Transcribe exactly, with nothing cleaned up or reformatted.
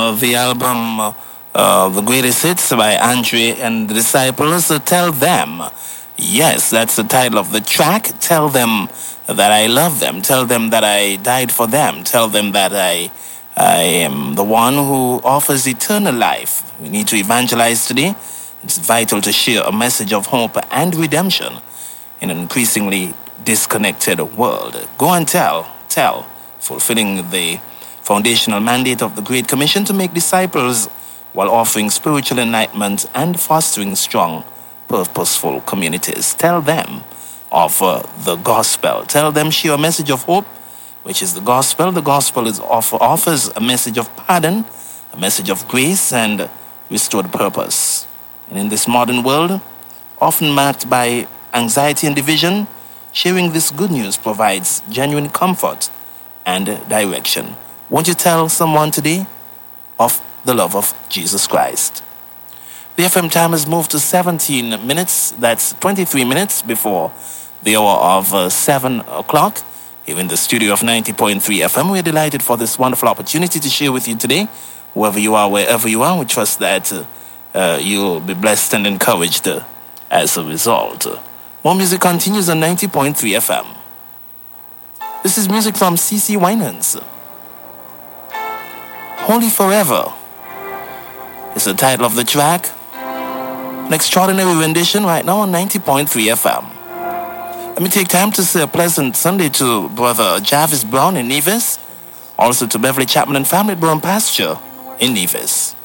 uh, the album uh, uh, The Greatest Hits by Andre and the Disciples. Uh, tell them. Yes, that's the title of the track. Tell them that I love them. Tell them that I died for them. Tell them that I, I am the one who offers eternal life. We need to evangelize today. It's vital to share a message of hope and redemption in an increasingly disconnected world. Go and tell, tell, fulfilling the foundational mandate of the Great Commission to make disciples while offering spiritual enlightenment and fostering strong, purposeful communities. Tell them of uh, the gospel. Tell them, share a message of hope, which is the gospel. The gospel is offer, offers a message of pardon, a message of grace, and restored purpose. And in this modern world, often marked by anxiety and division, sharing this good news provides genuine comfort and direction. Won't you tell someone today of the love of Jesus Christ? The F M time has moved to seventeen minutes. That's twenty-three minutes before the hour of uh, seven o'clock. Here in the studio of ninety point three F M, we're delighted for this wonderful opportunity to share with you today. Whoever you are, wherever you are, we trust that uh, uh, you'll be blessed and encouraged uh, as a result. More music continues on ninety point three F M. This is music from C C Winans. Holy Forever is the title of the track. An extraordinary rendition right now on ninety point three F M. Let me take time to say a pleasant Sunday to Brother Jarvis Brown in Nevis, also to Beverly Chapman and family at Brown Pasture in Nevis.